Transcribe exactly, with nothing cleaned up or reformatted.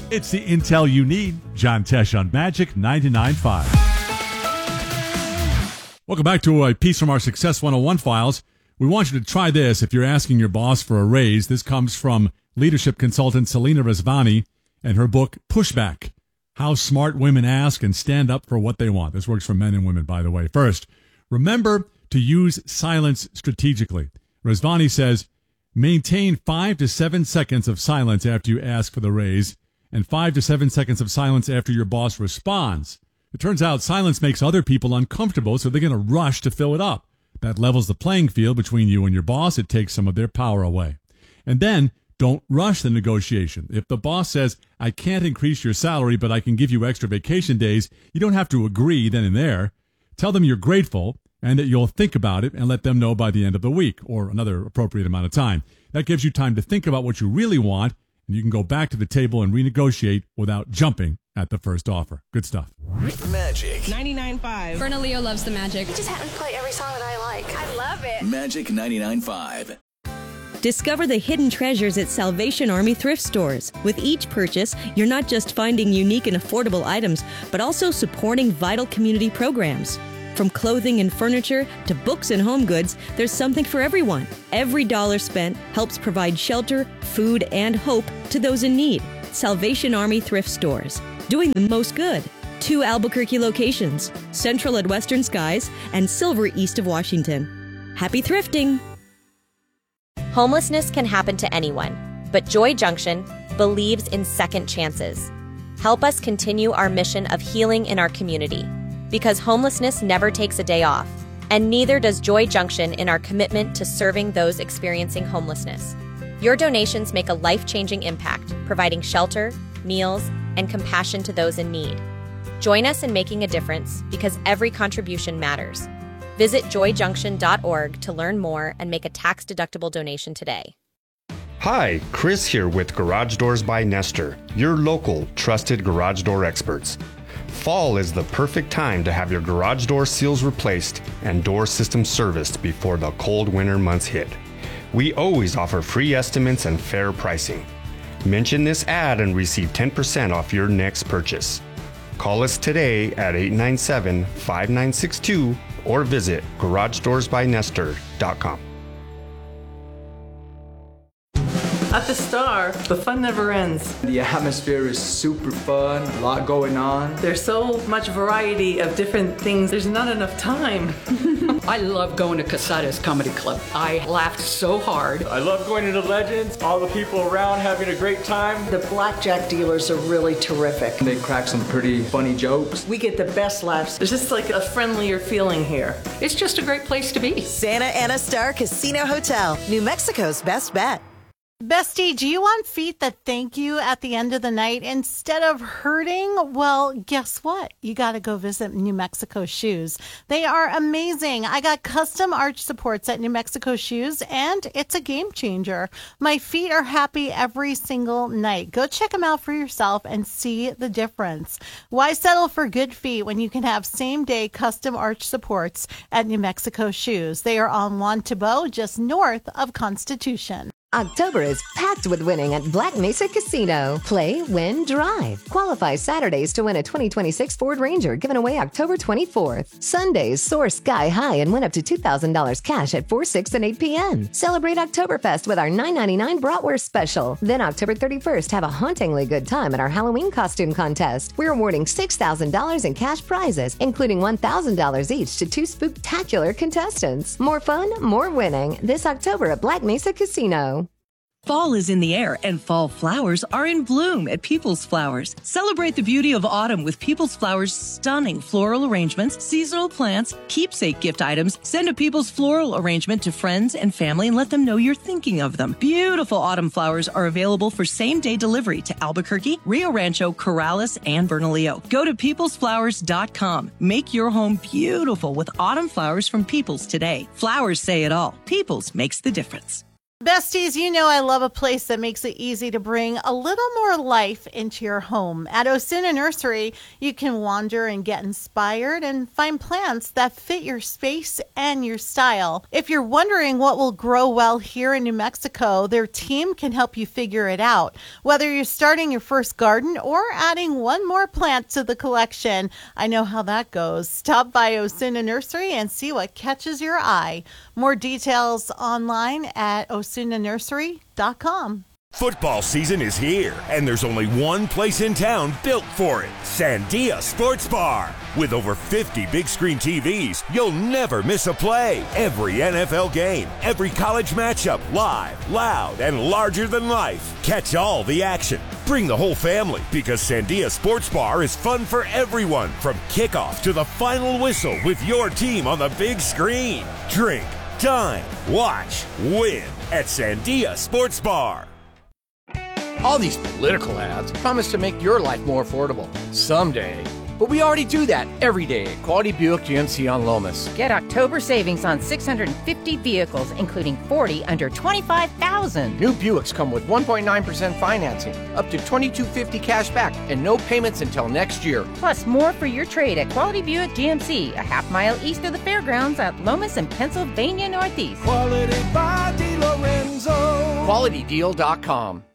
It's the intel you need. John Tesh on Magic ninety-nine point five. Welcome back to a piece from our Success one oh one files. We want you to try this if you're asking your boss for a raise. This comes from leadership consultant Selena Rezvani and her book, Pushback, How Smart Women Ask and Stand Up for What They Want. This works for men and women, by the way. First, remember to use silence strategically. Rezvani says, maintain five to seven seconds of silence after you ask for the raise and five to seven seconds of silence after your boss responds. It turns out silence makes other people uncomfortable, so they're going to rush to fill it up. That levels the playing field between you and your boss. It takes some of their power away. And then don't rush the negotiation. If the boss says, I can't increase your salary, but I can give you extra vacation days, you don't have to agree then and there. Tell them you're grateful and that you'll think about it and let them know by the end of the week or another appropriate amount of time. That gives you time to think about what you really want, and you can go back to the table and renegotiate without jumping at the first offer. Good stuff. Magic ninety-nine point five. Bernalillo loves the Magic. Just have me play every song that I like. I love it. Magic ninety-nine point five. Discover the hidden treasures at Salvation Army thrift stores. With each purchase, you're not just finding unique and affordable items, but also supporting vital community programs. From clothing and furniture to books and home goods, there's something for everyone. Every dollar spent helps provide shelter, food, and hope to those in need. Salvation Army thrift stores, doing the most good. Two Albuquerque locations, Central at Western Skies and Silver east of Washington. Happy thrifting! Homelessness can happen to anyone, but Joy Junction believes in second chances. Help us continue our mission of healing in our community, because homelessness never takes a day off, and neither does Joy Junction in our commitment to serving those experiencing homelessness. Your donations make a life-changing impact, providing shelter, meals, and compassion to those in need. Join us in making a difference, because every contribution matters. Visit joy junction dot org to learn more and make a tax-deductible donation today. Hi, Chris here with Garage Doors by Nestor, your local trusted garage door experts. Fall is the perfect time to have your garage door seals replaced and door system serviced before the cold winter months hit. We always offer free estimates and fair pricing. Mention this ad and receive ten percent off your next purchase. Call us today at eight nine seven, five nine six two or visit garage doors by nestor dot com. At the Star, the fun never ends. The atmosphere is super fun, a lot going on. There's so much variety of different things, there's not enough time. I love going to Casada's Comedy Club. I laughed so hard. I love going to the Legends, all the people around having a great time. The blackjack dealers are really terrific. They crack some pretty funny jokes. We get the best laughs. There's just like a friendlier feeling here. It's just a great place to be. Santa Ana Star Casino Hotel, New Mexico's best bet. Bestie, do you want feet that thank you at the end of the night instead of hurting? Well, guess what? You got to go visit New Mexico Shoes. They are amazing. I got custom arch supports at New Mexico Shoes, and it's a game changer. My feet are happy every single night. Go check them out for yourself and see the difference. Why settle for good feet when you can have same-day custom arch supports at New Mexico Shoes? They are on Juan Tabo, just north of Constitution. October is packed with winning at Black Mesa Casino. Play, win, drive. Qualify Saturdays to win a twenty twenty-six Ford Ranger given away October twenty-fourth. Sundays soar sky high and win up to two thousand dollars cash at four, six, and eight p.m. Celebrate Oktoberfest with our nine ninety-nine Bratwurst Special. Then October thirty-first, have a hauntingly good time at our Halloween costume contest. We're awarding six thousand dollars in cash prizes, including one thousand dollars each to two spooktacular contestants. More fun, more winning. This October at Black Mesa Casino. Fall is in the air, and fall flowers are in bloom at People's Flowers. Celebrate the beauty of autumn with People's Flowers' stunning floral arrangements, seasonal plants, keepsake gift items. Send a People's floral arrangement to friends and family and let them know you're thinking of them. Beautiful autumn flowers are available for same-day delivery to Albuquerque, Rio Rancho, Corrales, and Bernalillo. Go to peoples flowers dot com. Make your home beautiful with autumn flowers from Peoples today. Flowers say it all. Peoples makes the difference. Besties, you know I love a place that makes it easy to bring a little more life into your home. At Osuna Nursery, you can wander and get inspired and find plants that fit your space and your style. If you're wondering what will grow well here in New Mexico, their team can help you figure it out. Whether you're starting your first garden or adding one more plant to the collection, I know how that goes. Stop by Osuna Nursery and see what catches your eye. More details online at osuna nursery dot com. Football season is here, and there's only one place in town built for it, Sandia Sports Bar. With over fifty big screen T Vs, you'll never miss a play. Every N F L game, every college matchup, live, loud, and larger than life. Catch all the action. Bring the whole family, because Sandia Sports Bar is fun for everyone, from kickoff to the final whistle with your team on the big screen. Drink, dine, watch, win at Sandia Sports Bar. All these political ads promise to make your life more affordable someday. But we already do that every day at Quality Buick G M C on Lomas. Get October savings on six hundred fifty vehicles, including forty under twenty-five thousand dollars. New Buicks come with one point nine percent financing, up to twenty-two fifty cash back, and no payments until next year. Plus more for your trade at Quality Buick G M C, a half mile east of the fairgrounds at Lomas and Pennsylvania Northeast. Quality by DeLorenzo. Quality Deal dot com.